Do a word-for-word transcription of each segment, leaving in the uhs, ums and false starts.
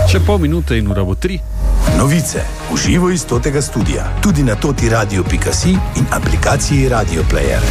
Še pol minute in ura bo tri. Novice v živo iz totega studia, tudi na toti radio pika si in aplikaciji Radio Player.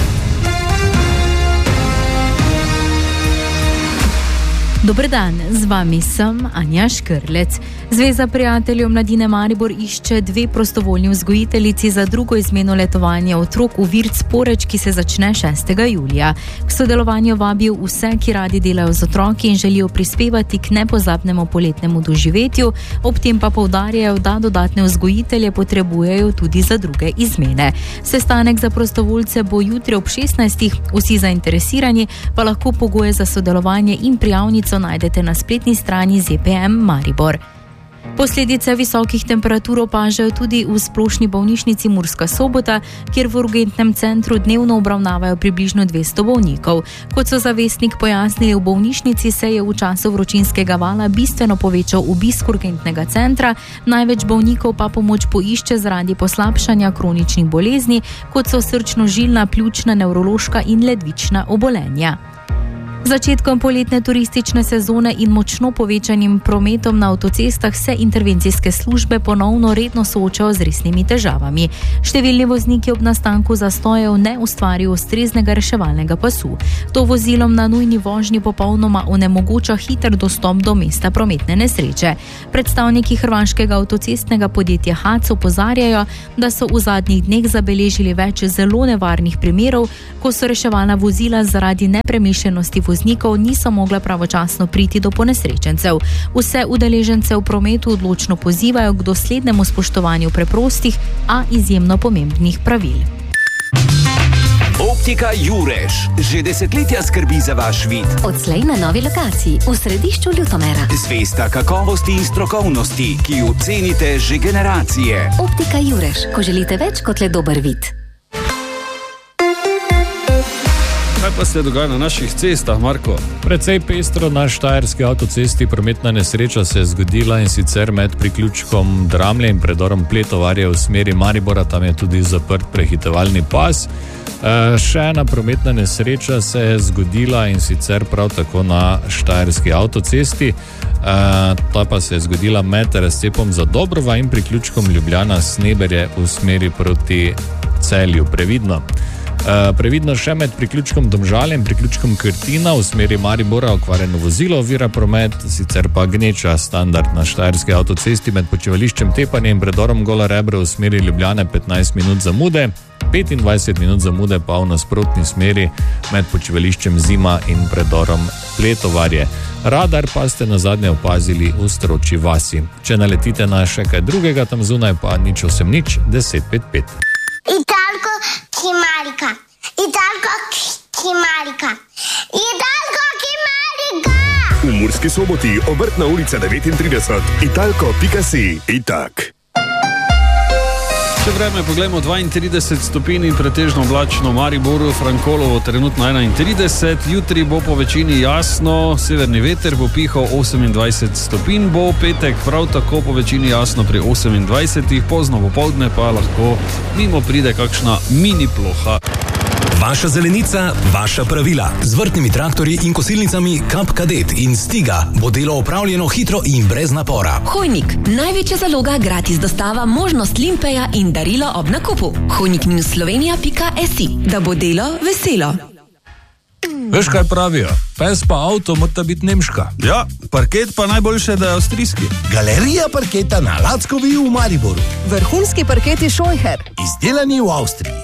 Dober dan, z vami sem Anja Škrlec. Zveza prijateljev Mladine Maribor išče dve prostovoljni vzgojiteljici za drugo izmeno letovanja otrok v Virc Poreč, ki se začne šestega julija. K sodelovanju vabijo vse, ki radi delajo z otroki in želijo prispevati k nepozabnemu poletnemu doživetju, ob tem pa poudarjajo, da dodatne vzgojitelje potrebujejo tudi za druge izmene. Sestanek za prostovoljce bo jutri ob šestnajstih, vsi zainteresirani pa lahko pogoje za sodelovanje in prijavnico najdete na spletni strani Z P M Maribor. Posledice visokih temperatur opažajo tudi v splošni bolnišnici Murska Sobota, kjer v urgentnem centru dnevno obravnavajo približno dvesto bolnikov. Kot so za Vestnik pojasnili, v bolnišnici se je v času vročinskega vala bistveno povečal obisk urgentnega centra, največ bolnikov pa pomoč poišče zaradi poslabšanja kroničnih bolezni, kot so srčno-žilna, pljučna, nevrološka in ledvična obolenja. Začetkom poletne turistične sezone in močno povečanim prometom na avtocestah se intervencijske službe ponovno redno soočajo z resnimi težavami. Številni vozniki ob nastanku zastojev ne ustvarijo ustreznega reševalnega pasu. To vozilom na nujni vožnji popolnoma onemogoča hiter dostop do mesta prometne nesreče. Predstavniki hrvaškega avtocestnega podjetja H A C opozarjajo, da so v zadnjih dneh zabeležili več zelo nevarnih primerov, ko so reševalna vozila zaradi nepremišljenosti voznikov niso mogla pravočasno priti do ponesrečencev. Vse udeležence v prometu odločno pozivajo k doslednemu spoštovanju preprostih, a izjemno pomembnih pravil. Optika Jurež že desetletja skrbi za vaš vid. Odslej na novi lokaciji v središču Ljutomera. Zvesta kakovosti in strokovnosti, ki jo cenite že generacije. Optika Jurež, ko želite več kot le dober vid. Kaj pa se dogaja na naših cestah, Marko? Precej pestro na štajerski avtocesti. Prometna nesreča se je zgodila in sicer med priključkom Dramlje in predorom Pletovarje v smeri Maribora, tam je tudi zaprt prehitevalni pas. E, še ena prometna nesreča se je zgodila in sicer prav tako na štajerski avtocesti. E, ta pa se je zgodila med razcepom Zadobrova in priključkom Ljubljana Sneberje v smeri proti Celju. Previdno. Uh, previdno še med priključkom Domžale in priključkom Krtina v smeri Maribora okvarjeno vozilo ovira promet, sicer pa gneča standard na štajerski avtocesti med počivališčem Tepanje in predorom Gola Rebra v smeri Ljubljane petnajst minut zamude, petindvajset minut zamude pa v nasprotni smeri med počivališčem Zima in predorom Pletovarje. Radar pa ste nazadnje opazili v Stročji vasi. Če naletite na še kaj drugega tam zunaj, pa nič osem nič deset pet pet. Italko Kimarika, Italko Kimarika, Italko Kimarika. V Murski Soboti, Obrtna ulica devetintrideset, italko pika si, itak. Če vreme pogledamo, dvaintrideset stopinj in pretežno oblačno v Mariboru, Frankolovo trenutno enaintrideset, jutri bo po večini jasno, severni veter bo pihal osemindvajset stopinj, bo petek prav tako po večini jasno pri osemindvajsetih, pozno popoldne pa lahko mimo pride kakšna mini ploha. Vaša zelenica, vaša pravila. Z vrtnimi traktorji in kosilnicami Kap Kadet in Stiga bo delo opravljeno hitro in brez napora. Hojnik, največja zaloga, gratis dostava, možnost limpeja in darilo ob nakupu. hojnik slovenija pika si, da bo delo veselo. Veš, kaj pravijo? Pes pa avto mora biti nemška. Ja, parket pa najboljše, da je avstrijski. Galerija parketa na Lackovi v Mariboru. Vrhunski parketi Scheucher. Izdelani v Avstriji.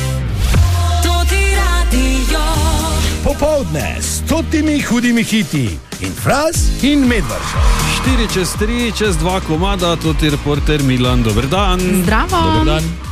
Popoldne s stotimi hudimi hiti in Fras in Medvršo. štiri čez tri, čez dva komada, to je reporter Milan, dober dan. Zdravo. Dober dan.